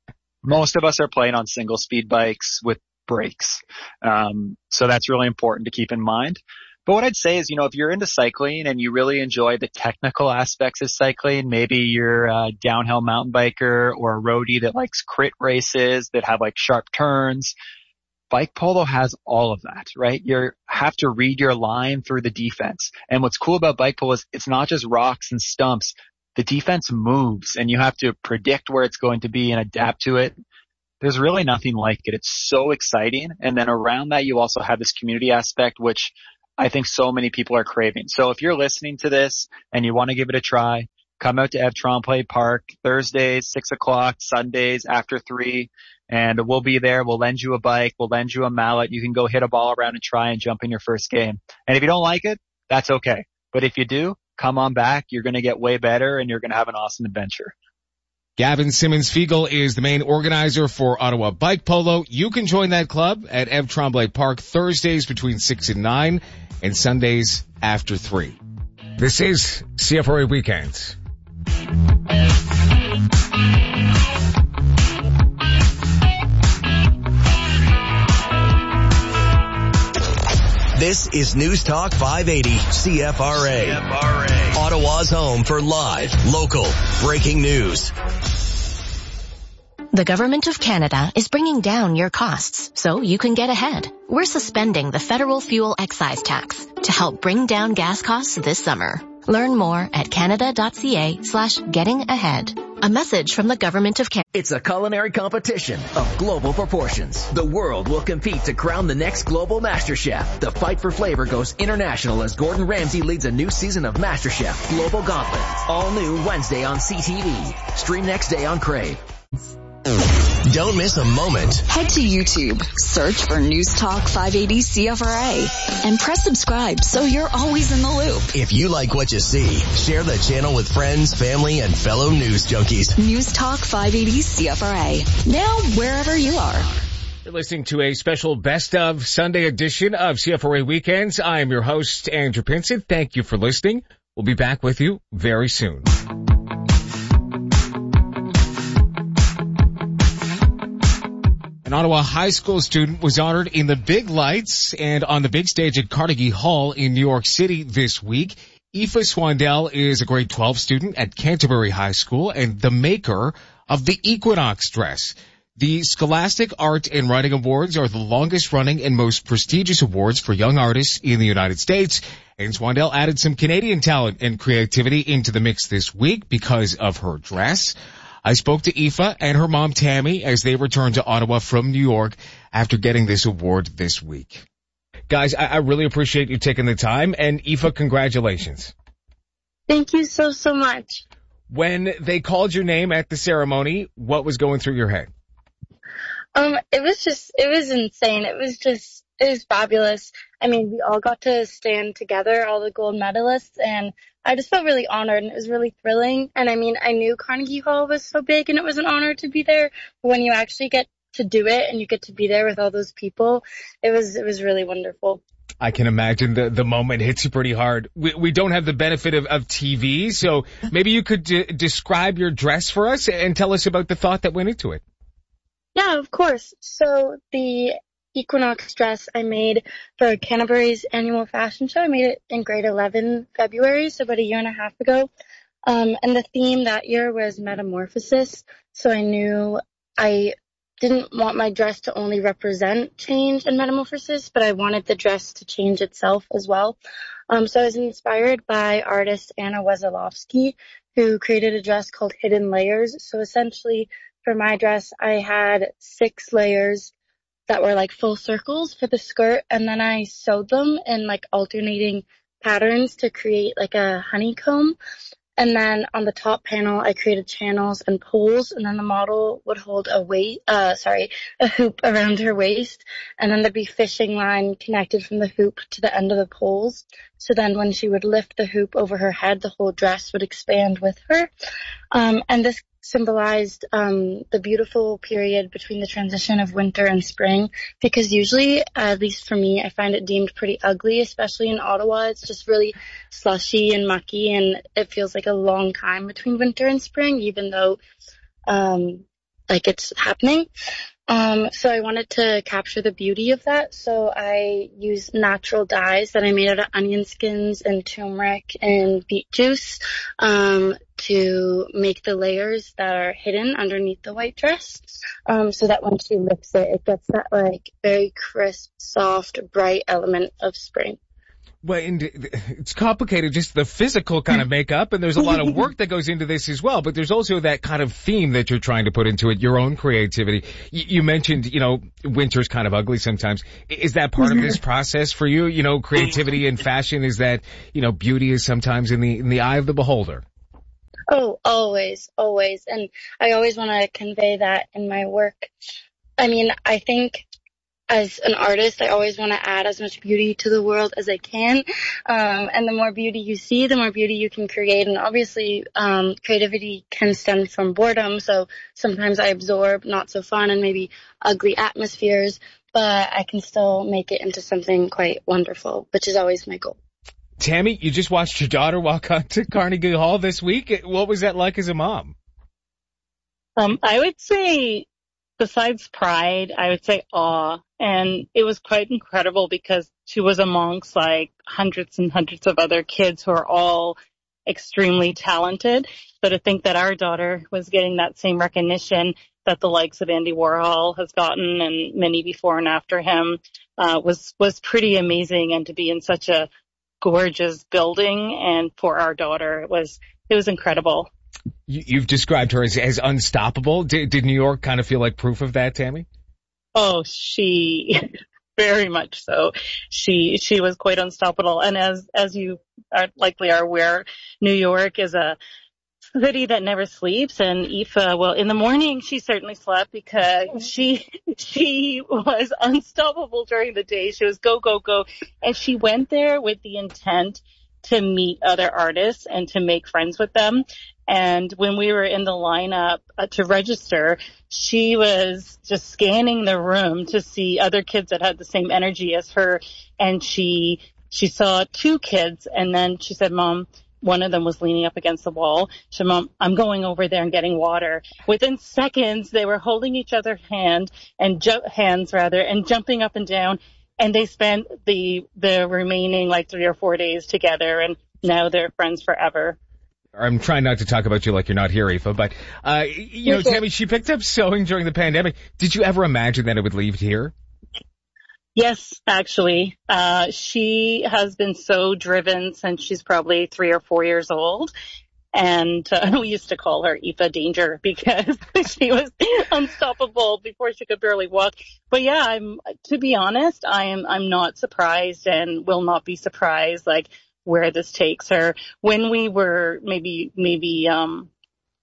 Most of us are playing on single speed bikes with brakes. Um, so that's really important to keep in mind. But what I'd say is, you know, if you're into cycling and you really enjoy the technical aspects of cycling, maybe you're a downhill mountain biker or a roadie that likes crit races that have like sharp turns, bike polo has all of that, right? You have to read your line through the defense. And what's cool about bike polo is it's not just rocks and stumps. The defense moves and you have to predict where it's going to be and adapt to it. there's really nothing like it. It's so exciting. And then around that, you also have this community aspect, which I think so many people are craving. So if you're listening to this and you want to give it a try, come out to Eve Tremblay Park Thursdays, six o'clock, Sundays after three, and we'll be there. We'll lend you a bike. We'll lend you a mallet. You can go hit a ball around and try and jump in your first game. And if you don't like it, that's okay. But if you do, come on back. You're going to get way better and you're going to have an awesome adventure. Gavin Simmons-Fiegel is the main organizer for Ottawa Bike Polo. You can join that club at Eve Tremblay Park Thursdays between six and nine and Sundays after three. This is C F R A Weekends. This is News Talk five eighty C F R A. C F R A. Ottawa's home for live, local, breaking news. The Government of Canada is bringing down your costs so you can get ahead. We're suspending the federal fuel excise tax to help bring down gas costs this summer. Learn more at canada.ca slash getting ahead. A message from the Government of Canada. It's a culinary competition of global proportions. The world will compete to crown the next global MasterChef. The fight for flavor goes international as Gordon Ramsay leads a new season of MasterChef Global Gauntlet. All new Wednesday on C T V. Stream next day on Crave. Don't miss a moment. Head to YouTube, search for News Talk five eighty C F R A, and press subscribe so you're always in the loop. If you like what you see, share the channel with friends, family, and fellow news junkies. News Talk five eighty C F R A, now wherever you are. You're listening to a special Best of Sunday edition of C F R A Weekends. I am your host, Andrew Pinson. Thank you for listening. We'll be back with you very soon. An Ottawa high school student was honored in the big lights and on the big stage at Carnegie Hall in New York City this week. Aoife Swandell is a grade twelve student at Canterbury High School and the maker of the Equinox dress. The Scholastic Art and Writing Awards are the longest running and most prestigious awards for young artists in the United States. And Swandell added some Canadian talent and creativity into the mix this week because of her dress. I spoke to Aoife and her mom, Tammy, as they returned to Ottawa from New York after getting this award this week. Guys, I, I really appreciate you taking the time. And Aoife, congratulations. Thank you so, so much. When they called your name at the ceremony, what was going through your head? Um, it was just, it was insane. It was just, it was fabulous. I mean, we all got to stand together, all the gold medalists, and I just felt really honored, and it was really thrilling. And I mean, I knew Carnegie Hall was so big and it was an honor to be there, but when you actually get to do it and you get to be there with all those people, it was, it was really wonderful. I can imagine the, the moment hits you pretty hard. We, we don't have the benefit of, of T V, so maybe you could d- describe your dress for us and tell us about the thought that went into it. Yeah, of course. So the Equinox dress I made for Canterbury's annual fashion show. I made it in grade eleven February, so about a year and a half ago. Um, and the theme that year was metamorphosis. So I knew I didn't want my dress to only represent change and metamorphosis, but I wanted the dress to change itself as well. Um, so I was inspired by artist Anna Wesolowski, who created a dress called Hidden Layers. So essentially, for my dress, I had six layers that were like full circles for the skirt, and then I sewed them in like alternating patterns to create like a honeycomb. And then on the top panel, I created channels and pulls, and then the model would hold a weight, uh, sorry, a hoop around her waist, and then there'd be fishing line connected from the hoop to the end of the poles. So then when she would lift the hoop over her head, the whole dress would expand with her. Um, and this symbolized um the beautiful period between the transition of winter and spring, because usually, at least for me, I find it deemed pretty ugly, especially in Ottawa. It's just really slushy and mucky, and it feels like a long time between winter and spring, even though um like it's happening. Um, so I wanted to capture the beauty of that. So I used natural dyes that I made out of onion skins and turmeric and beet juice, um, to make the layers that are hidden underneath the white dress. Um, so that when she lifts it, it gets that like very crisp, soft, bright element of spring. Well, and it's complicated, just the physical kind of makeup, and there's a lot of work that goes into this as well, but there's also that kind of theme that you're trying to put into it, your own creativity. You, you mentioned, you know, winter's kind of ugly sometimes. Is that part of this process for you? You know, creativity and fashion, is that, you know, beauty is sometimes in the, in the eye of the beholder? Oh, always, always. And I always want to convey that in my work. I mean, I think as an artist, I always want to add as much beauty to the world as I can. Um, and the more beauty you see, the more beauty you can create. And obviously, um, creativity can stem from boredom. So sometimes I absorb not so fun and maybe ugly atmospheres, but I can still make it into something quite wonderful, which is always my goal. Tammy, you just watched your daughter walk out to Carnegie Hall this week. What was that like as a mom? Um, I would say, besides pride, I would say awe. And it was quite incredible because she was amongst like hundreds and hundreds of other kids who are all extremely talented. So to think that our daughter was getting that same recognition that the likes of Andy Warhol has gotten and many before and after him uh, was, was pretty amazing. And to be in such a gorgeous building and for our daughter, it was, it was incredible. You, you've described her as, as unstoppable. Did, did New York kind of feel like proof of that, Tammy? Oh, she very much so. She she was quite unstoppable. And as as you are likely are aware, New York is a city that never sleeps. And Aoife, well, in the morning she certainly slept because she she was unstoppable during the day. She was go go go, and she went there with the intent to meet other artists and to make friends with them. And when we were in the lineup uh, to register, she was just scanning the room to see other kids that had the same energy as her. And she, she saw two kids, and then she said, Mom, one of them was leaning up against the wall. She said, Mom, I'm going over there and getting water. Within seconds, they were holding each other's hand and ju- hands rather, and jumping up and down. And they spent the, the remaining like three or four days together, and now they're friends forever. I'm trying not to talk about you like you're not here, Aoife, but, uh, you know, Tammy, she picked up sewing during the pandemic. Did you ever imagine that it would leave here? Yes, actually. Uh, she has been so driven since she's probably three or four years old. And uh, we used to call her Aoife Danger because she was unstoppable before she could barely walk. But yeah, I'm, to be honest, I am, I'm not surprised and will not be surprised, like, where this takes her. When we were maybe, maybe, um,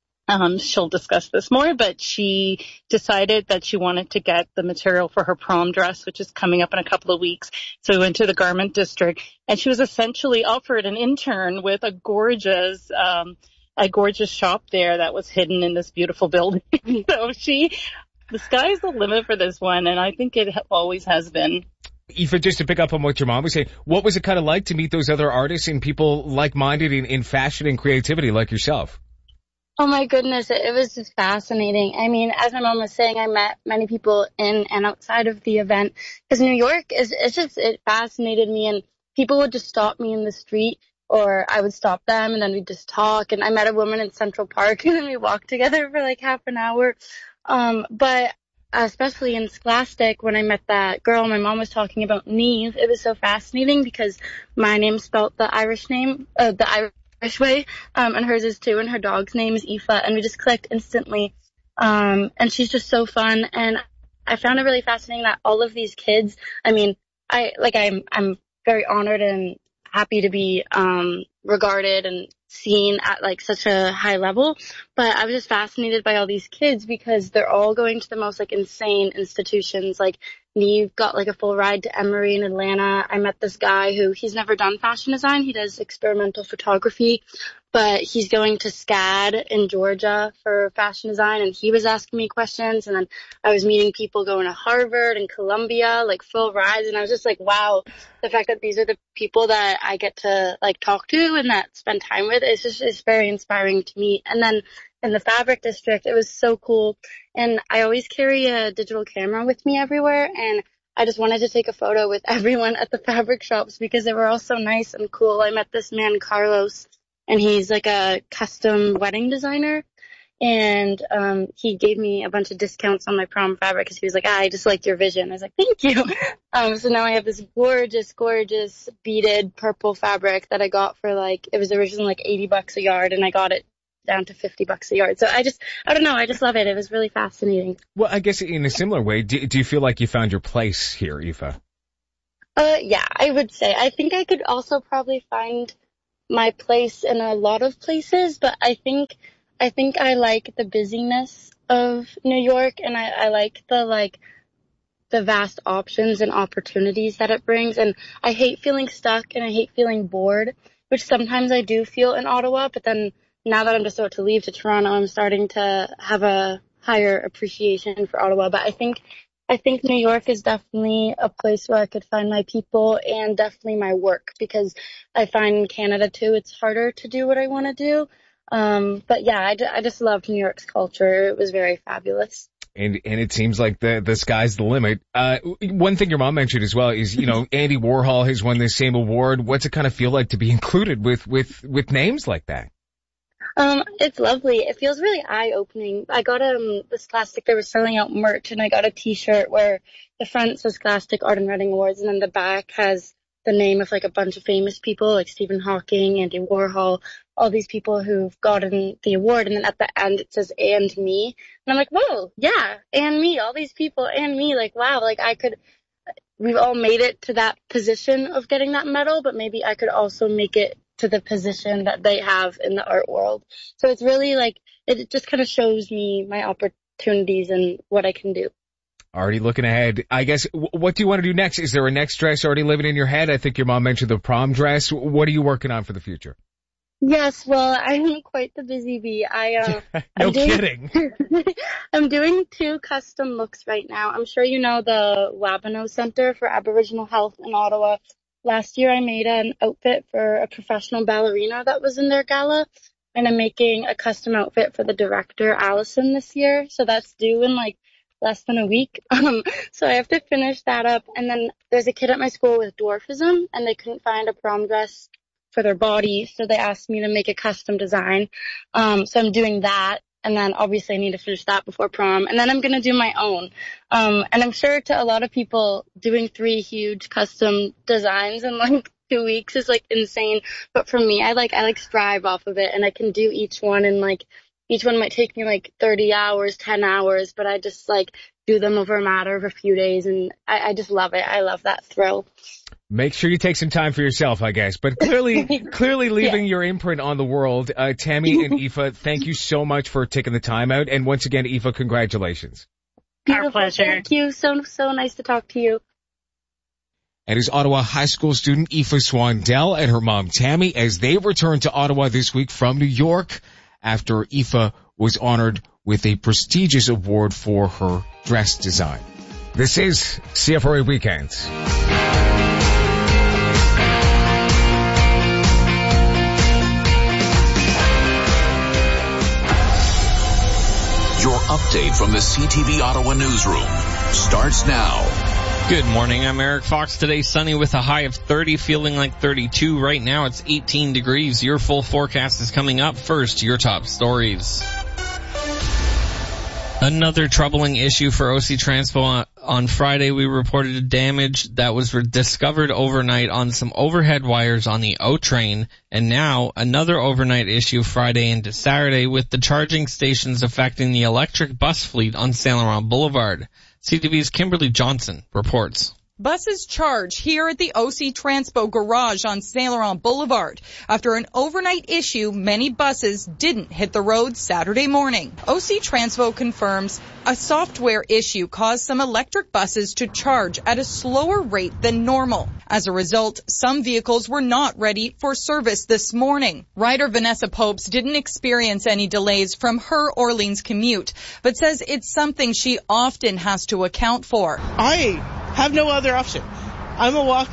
um, she'll discuss this more, but she decided that she wanted to get the material for her prom dress, which is coming up in a couple of weeks. So we went to the garment district, and she was essentially offered an intern with a gorgeous, um, a gorgeous shop there that was hidden in this beautiful building. So she, the sky's the limit for this one, and I think it always has been. Aoife, just to pick up on what your mom was saying, what was it kind of like to meet those other artists and people like-minded in, in fashion and creativity like yourself? Oh my goodness, it, it was just fascinating. I mean, as my mom was saying, I met many people in and outside of the event because New York is, it's just, it fascinated me, and people would just stop me in the street, or I would stop them, and then we'd just talk. And I met a woman in Central Park, and then we walked together for like half an hour. Um, but especially in Scholastic, when I met that girl my mom was talking about, Neve, it was so fascinating because my name's spelled the Irish name, uh, the Irish way, um, and hers is too, and her dog's name is Aoife, and we just clicked instantly. Um, and she's just so fun, and I found it really fascinating that all of these kids, I mean, I, like, I'm, I'm very honored and happy to be, um, regarded and seen at like such a high level, but I was just fascinated by all these kids because they're all going to the most like insane institutions. Like Neve got like a full ride to Emory in Atlanta. I met this guy who, he's never done fashion design, he does experimental photography, but he's going to SCAD in Georgia for fashion design, and he was asking me questions. And then I was meeting people going to Harvard and Columbia, like full rides, and I was just like, wow, the fact that these are the people that I get to like talk to and that spend time with, it's just, it's very inspiring to me. And then in the fabric district, it was so cool, and I always carry a digital camera with me everywhere, and I just wanted to take a photo with everyone at the fabric shops because they were all so nice and cool. I met this man, Carlos, and he's like a custom wedding designer. And um he gave me a bunch of discounts on my prom fabric because he was like, ah, I just liked your vision. I was like, thank you. Um so now I have this gorgeous, gorgeous beaded purple fabric that I got for like, it was originally like eighty bucks a yard, and I got it down to fifty bucks a yard. So I just, I don't know, I just love it. It was really fascinating. Well, I guess in a similar way, do, do you feel like you found your place here, Aoife? Uh, yeah, I would say. I think I could also probably find my place in a lot of places, but I think, I think I like the busyness of New York, and I, I like the, like, the vast options and opportunities that it brings. And I hate feeling stuck, and I hate feeling bored, which sometimes I do feel in Ottawa, but then now that I'm just about to leave to Toronto, I'm starting to have a higher appreciation for Ottawa. But I think, I think New York is definitely a place where I could find my people and definitely my work, because I find in Canada too, it's harder to do what I want to do. Um, but yeah, I, I just loved New York's culture. It was very fabulous. And, and it seems like the, the sky's the limit. Uh, one thing your mom mentioned as well is, you know, Andy Warhol has won this same award. What's it kind of feel like to be included with, with, with names like that? Um, it's lovely. It feels really eye-opening. I got, um, the Scholastic, they were selling out merch, and I got a t-shirt where the front says Scholastic Art and Writing Awards, and then the back has the name of like a bunch of famous people like Stephen Hawking, Andy Warhol, all these people who've gotten the award. And then at the end it says, and me. And I'm like, whoa, yeah, and me, all these people, and me. Like, wow, like I could, we've all made it to that position of getting that medal, but maybe I could also make it to the position that they have in the art world. So it's really like, it just kind of shows me my opportunities and what I can do. Already looking ahead. I guess, what do you want to do next? Is there a next dress already living in your head? I think your mom mentioned the prom dress. What are you working on for the future? Yes, well, I'm quite the busy bee. I, uh, no I'm doing, kidding. I'm doing two custom looks right now. I'm sure you know the Wabano Center for Aboriginal Health in Ottawa. Last year I made an outfit for a professional ballerina that was in their gala, and I'm making a custom outfit for the director, Allison, this year. So that's due in like less than a week. Um, so I have to finish that up. And then there's a kid at my school with dwarfism, and they couldn't find a prom dress for their body, so they asked me to make a custom design. Um, so I'm doing that, and then obviously I need to finish that before prom, and then I'm gonna do my own. Um, and I'm sure to a lot of people, doing three huge custom designs in like two weeks is like insane. But for me, I like I like strive off of it, and I can do each one in like. Each one might take me like thirty hours, ten hours, but I just like do them over a matter of a few days, and I, I just love it. I love that thrill. Make sure you take some time for yourself, I guess. But clearly, clearly leaving yeah. your imprint on the world. Uh, Tammy and Aoife, thank you so much for taking the time out. And once again, Aoife, congratulations. Beautiful. Our pleasure. Thank you. So, so nice to talk to you. And is Ottawa High School student Aoife Swandell and her mom Tammy as they return to Ottawa this week from New York after Aoife was honored with a prestigious award for her dress design. This is C F R A Weekends. Your update from the C T V Ottawa newsroom starts now. Good morning, I'm Eric Fox. Today sunny with a high of thirty, feeling like thirty-two. Right now it's eighteen degrees. Your full forecast is coming up. First, your top stories. Another troubling issue for O C Transpo. On Friday, we reported damage that was discovered overnight on some overhead wires on the O train, and now another overnight issue Friday into Saturday with the charging stations affecting the electric bus fleet on Saint Laurent Boulevard. C T V's Kimberly Johnson reports. Buses charge here at the O C Transpo garage on Saint Laurent Boulevard. After an overnight issue, many buses didn't hit the road Saturday morning. O C Transpo confirms a software issue caused some electric buses to charge at a slower rate than normal. As a result, some vehicles were not ready for service this morning. Rider Vanessa Popes didn't experience any delays from her Orleans commute, but says it's something she often has to account for. I have no other option. I'm a walker.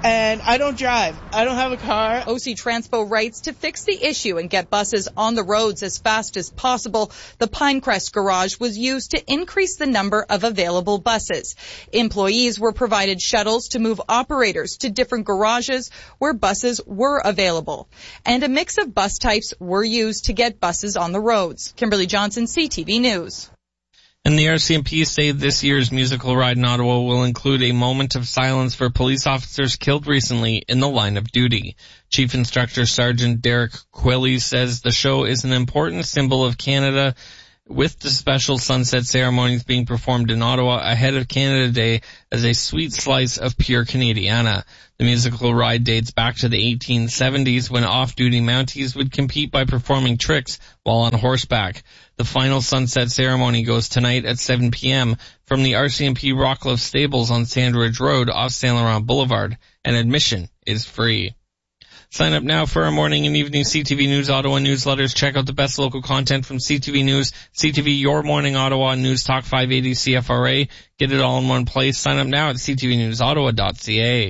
and I don't drive. I don't have a car. O C Transpo writes to fix the issue and get buses on the roads as fast as possible. The Pinecrest garage was used to increase the number of available buses. Employees were provided shuttles to move operators to different garages where buses were available. And a mix of bus types were used to get buses on the roads. Kimberly Johnson, C T V News. And the R C M P say this year's musical ride in Ottawa will include a moment of silence for police officers killed recently in the line of duty. Chief Instructor Sergeant Derek Quilly says the show is an important symbol of Canada, with the special sunset ceremonies being performed in Ottawa ahead of Canada Day as a sweet slice of pure Canadiana. The musical ride dates back to the eighteen seventies when off-duty Mounties would compete by performing tricks while on horseback. The final sunset ceremony goes tonight at seven p.m. from the R C M P Rockcliffe Stables on Sandridge Road off Saint Laurent Boulevard, and admission is free. Sign up now for our morning and evening C T V News Ottawa newsletters. Check out the best local content from C T V News, C T V Your Morning Ottawa, News Talk five eighty C F R A. Get it all in one place. Sign up now at c t v news ottawa dot c a.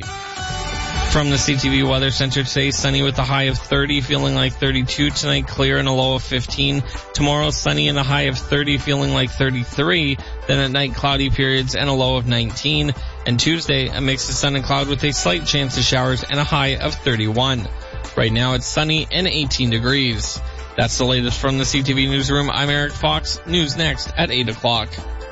From the C T V Weather Center today, sunny with a high of thirty, feeling like thirty-two. Tonight, clear and a low of fifteen. Tomorrow, sunny and a high of thirty, feeling like thirty-three. Then at night, cloudy periods and a low of nineteen. And Tuesday, a mix of sun and cloud with a slight chance of showers and a high of thirty-one. Right now, it's sunny and eighteen degrees. That's the latest from the C T V Newsroom. I'm Eric Fox. News next at eight o'clock.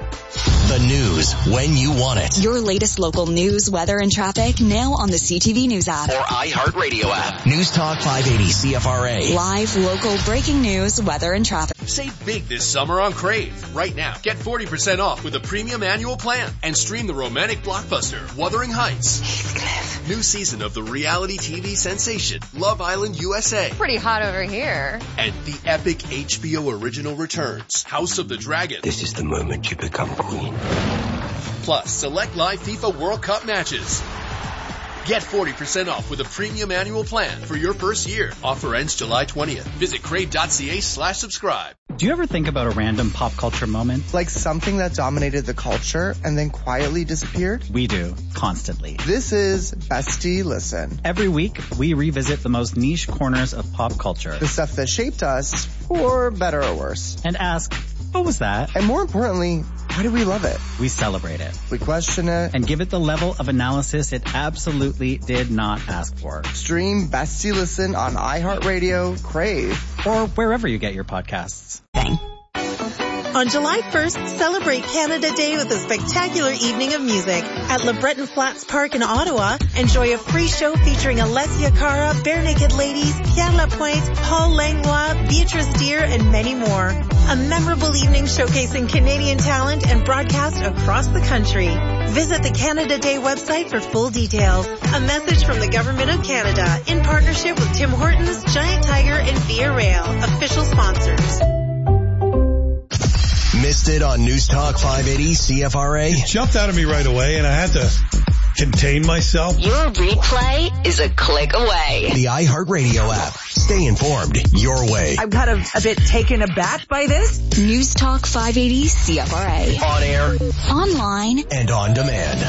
The news when you want it. Your latest local news, weather, and traffic now on the C T V News app. Or iHeartRadio app. News Talk five eighty C F R A. Live, local, breaking news, weather, and traffic. Save big this summer on Crave. Right now, get forty percent off with a premium annual plan and stream the romantic blockbuster, Wuthering Heights. Heathcliff. New season of the reality T V sensation, Love Island U S A. Pretty hot over here. And the epic H B O original returns, House of the Dragon. This is the moment you become queen. Plus, select live FIFA World Cup matches. Get forty percent off with a premium annual plan for your first year. Offer ends July twentieth. Visit crave.ca slash subscribe. Do you ever think about a random pop culture moment? Like something that dominated the culture and then quietly disappeared? We do, constantly. This is Bestie Listen. Every week, we revisit the most niche corners of pop culture. The stuff that shaped us, for better or worse. And ask, what was that? And more importantly, why do we love it? We celebrate it. We question it. And give it the level of analysis it absolutely did not ask for. Stream Bestie Listen on iHeartRadio, Crave, or wherever you get your podcasts. Bang. On July first, celebrate Canada Day with a spectacular evening of music at Le Breton Flats Park in Ottawa. Enjoy a free show featuring Alessia Cara, Bare Naked Ladies, Pierre Lapointe, Paul Langlois, Beatrice Deer, and many more. A memorable evening showcasing Canadian talent and broadcast across the country. Visit the Canada Day website for full details. A message from the Government of Canada in partnership with Tim Hortons, Giant Tiger, and Via Rail, official sponsors. Missed it on News Talk five eighty C F R A? It jumped out of me right away and I had to contain myself. Your replay is a click away. The iHeartRadio app. Stay informed your way. I'm kind of a bit taken aback by this. News Talk five eighty C F R A. On air. Online. And on demand.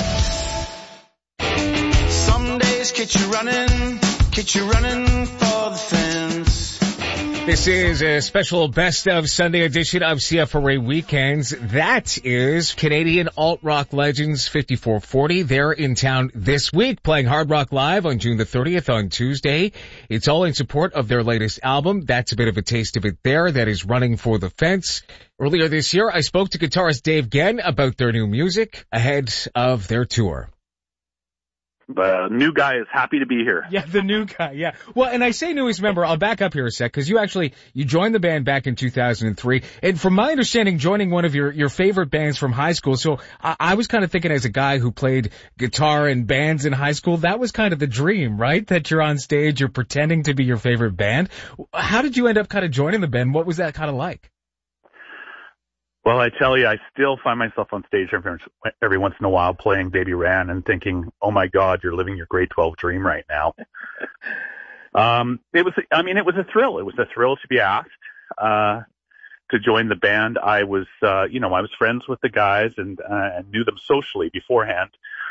Some days get you running, get you running for the fence. This is a special Best of Sunday edition of C F R A Weekends. That is Canadian alt-rock legends fifty-four forty. They're in town this week playing Hard Rock Live on June the thirtieth on Tuesday. It's all in support of their latest album. That's a bit of a taste of it there. That is Running for the Fence. Earlier this year, I spoke to guitarist Dave Genn about their new music ahead of their tour. The new guy is happy to be here. Yeah, the new guy, yeah. Well, and I say newest member, I'll back up here a sec, because you actually, you joined the band back in two thousand three, and from my understanding, joining one of your, your favorite bands from high school, so I, I was kind of thinking as a guy who played guitar in bands in high school, that was kind of the dream, right? That you're on stage, you're pretending to be your favorite band. How did you end up kind of joining the band? What was that kind of like? Well, I tell you, I still find myself on stage every, every once in a while playing Baby Ran and thinking, oh my God, you're living your grade twelve dream right now. um, it was, I mean, it was a thrill. It was a thrill to be asked, uh, to join the band. I was, uh, you know, I was friends with the guys and, uh, and knew them socially beforehand.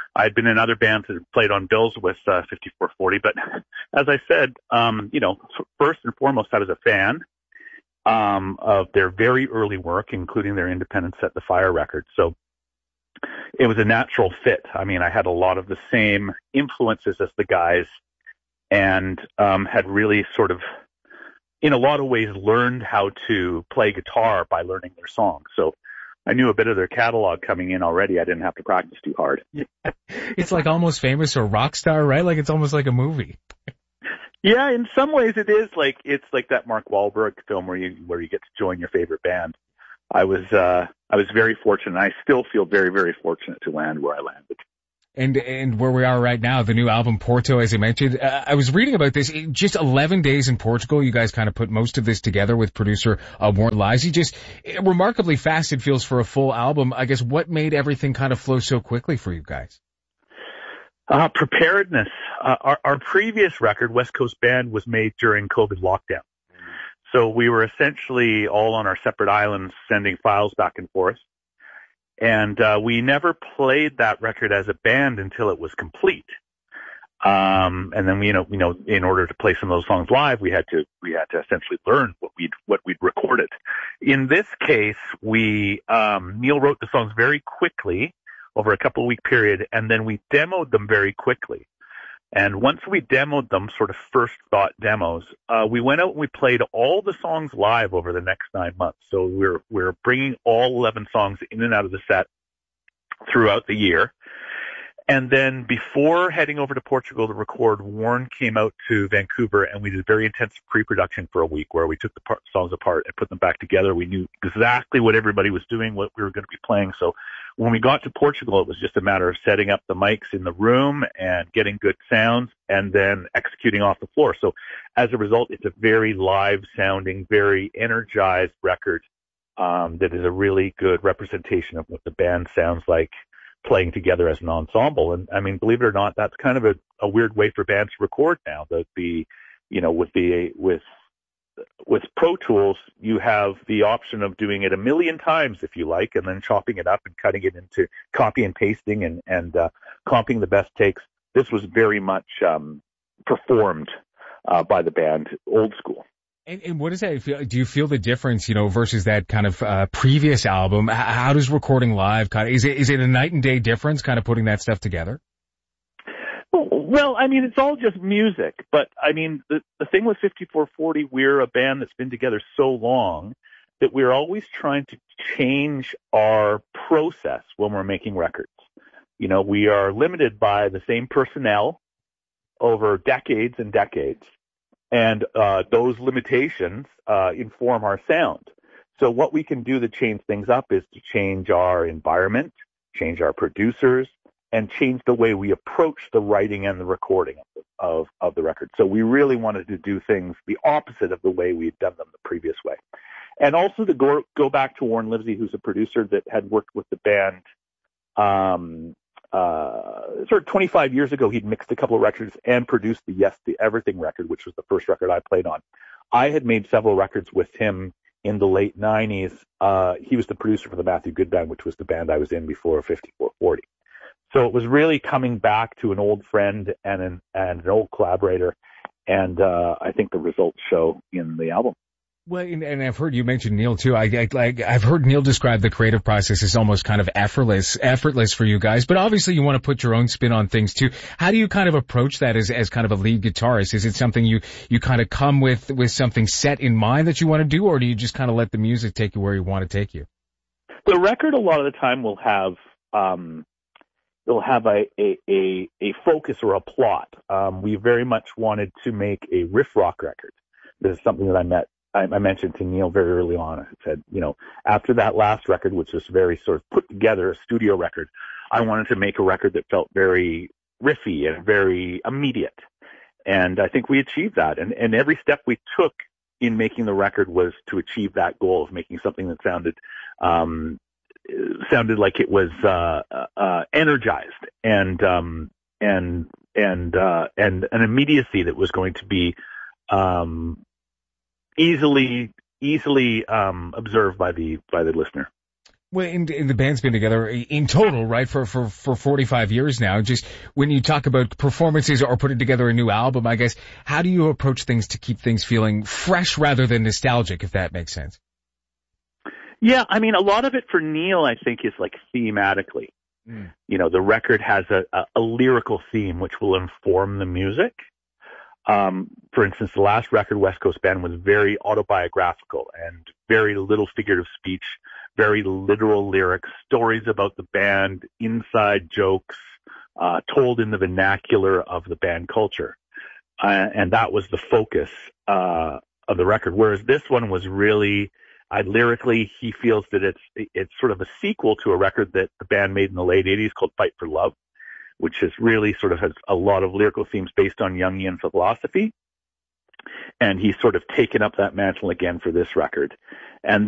I'd been in other bands that had played on bills with uh, fifty-four forty, but as I said, um, you know, first and foremost, I was a fan um, of their very early work, including their independent Set the Fire record. So it was a natural fit. I mean, I had a lot of the same influences as the guys, and um, had really sort of, in a lot of ways, learned how to play guitar by learning their songs. So I knew a bit of their catalog coming in already. I didn't have to practice too hard. Yeah. It's like Almost Famous or Rockstar, right? Like it's almost like a movie. Yeah, in some ways it is like, it's like that Mark Wahlberg film where you, where you get to join your favorite band. I was, uh, I was very fortunate. I still feel very, very fortunate to land where I landed. And and where we are right now, the new album Porto, as I mentioned, uh, I was reading about this. Just eleven days in Portugal. You guys kind of put most of this together with producer uh, Warren Livesey. Just uh, remarkably fast it feels for a full album. I guess what made everything kind of flow so quickly for you guys? Uh, preparedness. Uh, our, our previous record, West Coast Band, was made during COVID lockdown. So we were essentially all on our separate islands sending files back and forth. And uh, we never played that record as a band until it was complete. Um, and then we, you know, you know, in order to play some of those songs live, we had to we had to essentially learn what we'd what we'd recorded. In this case, we um, Neil wrote the songs very quickly over a couple of week period, and then we demoed them very quickly. And once we demoed them, sort of first thought demos, uh, we went out and we played all the songs live over the next nine months. So we're, we're bringing all eleven songs in and out of the set throughout the year. And then before heading over to Portugal to record, Warren came out to Vancouver and we did very intensive pre-production for a week where we took the part, songs apart and put them back together. We knew exactly what everybody was doing, what we were going to be playing. So when we got to Portugal, it was just a matter of setting up the mics in the room and getting good sounds and then executing off the floor. So as a result, it's a very live sounding, very energized record um, that is a really good representation of what the band sounds like playing together as an ensemble. And I mean, believe it or not, that's kind of a, a weird way for bands to record now. That the, you know, with the, with, with Pro Tools, you have the option of doing it a million times if you like, and then chopping it up and cutting it into copy and pasting and, and, uh, comping the best takes. This was very much, um, performed, uh, by the band, old school. And, and what does that feel? Do you feel the difference, you know, versus that kind of uh, previous album? How, how does recording live kind of, is it, is it a night and day difference kind of putting that stuff together? Well, I mean, it's all just music, but I mean, the, the thing with fifty-four forty, we're a band that's been together so long that we're always trying to change our process when we're making records. You know, we are limited by the same personnel over decades and decades. And uh, those limitations uh, inform our sound. So what we can do to change things up is to change our environment, change our producers, and change the way we approach the writing and the recording of, of, of the record. So we really wanted to do things the opposite of the way we had done them the previous way. And also to go, go back to Warren Livesey, who's a producer that had worked with the band um, uh, sort of twenty-five years ago. He'd mixed a couple of records and produced the Yes to Everything record, which was the first record I played on. I had made several records with him in the late nineties. Uh, he was the producer for the Matthew Good Band, which was the band I was in before fifty-four forty. So it was really coming back to an old friend and an, and an old collaborator. And, uh, I think the results show in the album. Well, and, and I've heard you mention Neil too. I, I like I've heard Neil describe the creative process as almost kind of effortless, effortless for you guys. But obviously, you want to put your own spin on things too. How do you kind of approach that as as kind of a lead guitarist? Is it something you you kind of come with with something set in mind that you want to do, or do you just kind of let the music take you where you want to take you? The record, a lot of the time, will have um, it'll have a a a, a focus or a plot. Um, we very much wanted to make a riff rock record. This is something that I met. I, I mentioned to Neil very early on. I said, you know, after that last record, which was very sort of put together, a studio record, I wanted to make a record that felt very riffy and very immediate. And I think we achieved that. And, and every step we took in making the record was to achieve that goal of making something that sounded, um, sounded like it was, uh, uh, energized and, um, and, and, uh, and an immediacy that was going to be, um, easily, easily, um, observed by the, by the listener. Well, and, and the band's been together in total, right, for, for, for forty-five years now. Just when you talk about performances or putting together a new album, I guess, how do you approach things to keep things feeling fresh rather than nostalgic, if that makes sense? Yeah, I mean, a lot of it for Neil, I think, is like thematically. Mm. You know, the record has a, a, a lyrical theme which will inform the music. Um, for instance, the last record, West Coast Bend, was very autobiographical and very little figurative speech, very literal lyrics, stories about the band, inside jokes, uh, told in the vernacular of the band culture. Uh, and that was the focus uh, of the record. Whereas this one was really, uh, lyrically, he feels that it's it's sort of a sequel to a record that the band made in the late eighties called Fight for Love, which is really sort of has a lot of lyrical themes based on Jungian philosophy. And he's sort of taken up that mantle again for this record. And